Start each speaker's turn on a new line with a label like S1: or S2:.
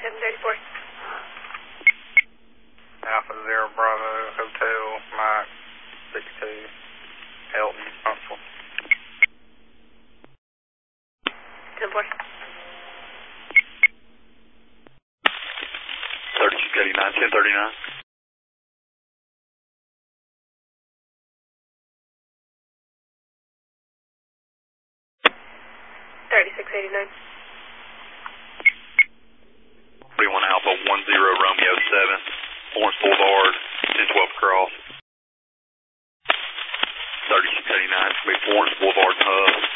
S1: 3734.
S2: Alpha Zero Bravo Hotel Mike 62 Elton Huntsville.
S1: 10-4.
S3: 3689, 1039.
S1: 3689.
S3: 41 Alpha 10 Romeo 7, Florence Boulevard, 1012 Cross. 3689, Florence Boulevard Hub.